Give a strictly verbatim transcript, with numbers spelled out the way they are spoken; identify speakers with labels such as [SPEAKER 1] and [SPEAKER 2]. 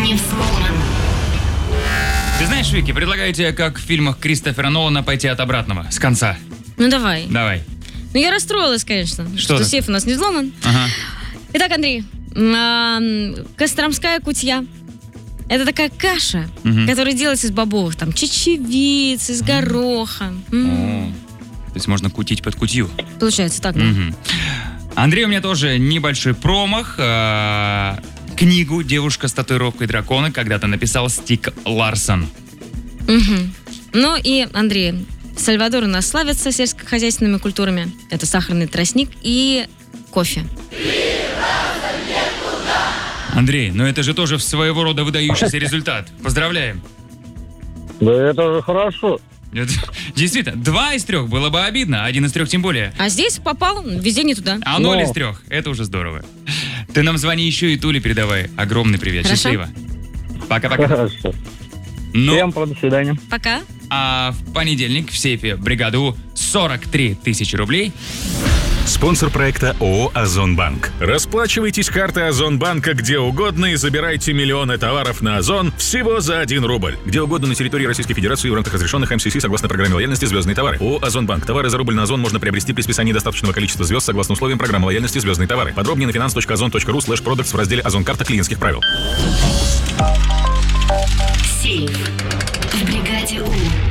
[SPEAKER 1] не взломан.
[SPEAKER 2] Ты знаешь, Вики, предлагаю тебе, как в фильмах Кристофера Нолана, пойти от обратного, с конца.
[SPEAKER 3] Ну давай.
[SPEAKER 2] Давай.
[SPEAKER 3] Ну я расстроилась, конечно,
[SPEAKER 2] Что
[SPEAKER 3] что
[SPEAKER 2] ты?
[SPEAKER 3] сейф у нас не взломан.
[SPEAKER 2] Ага.
[SPEAKER 3] Итак, Андрей, а, костромская кутья. Это такая каша,
[SPEAKER 2] Мгм.
[SPEAKER 3] которая делается из бобовых, там, чечевиц, из гороха. М.
[SPEAKER 2] О, то есть можно кутить под кутью.
[SPEAKER 3] Получается так, да?
[SPEAKER 2] Мгм. Андрей, у меня тоже небольшой промах. А, Книгу «Девушка с татуировкой дракона» когда-то написал Стиг Ларсон.
[SPEAKER 3] Мгм. Ну и, Андрей, Сальвадор у нас славится сельскохозяйственными культурами. Это сахарный тростник и кофе.
[SPEAKER 2] Андрей, ну это же тоже своего рода выдающийся результат. Поздравляем.
[SPEAKER 4] Да это же хорошо.
[SPEAKER 2] Это- действительно, два из трех было бы обидно, один из трех тем более.
[SPEAKER 3] А здесь попал везде не туда.
[SPEAKER 2] А ноль
[SPEAKER 4] Но.
[SPEAKER 2] из трех, это уже здорово. Ты нам звони еще и Туле передавай. Огромный привет.
[SPEAKER 3] Хорошо.
[SPEAKER 2] Счастливо. Пока-пока.
[SPEAKER 4] Хорошо.
[SPEAKER 2] Ну,
[SPEAKER 4] Всем до свидания.
[SPEAKER 3] Пока.
[SPEAKER 2] а в понедельник в сейфе бригаду сорок три тысячи рублей.
[SPEAKER 5] Спонсор проекта ООО «Озонбанк». Расплачивайтесь картой Озонбанка где угодно и забирайте миллионы товаров на Озон всего за один рубль. Где угодно на территории Российской Федерации в рамках разрешенных эм си си согласно программе лояльности «Звездные товары». ООО «Озонбанк». Товары за рубль на Озон можно приобрести при списании достаточного количества звезд согласно условиям программы лояльности «Звездные товары». Подробнее на finance точка озон точка ру слэш продактс в разделе «Озон карта клиентских правил».
[SPEAKER 1] Сейф. В бригаде У.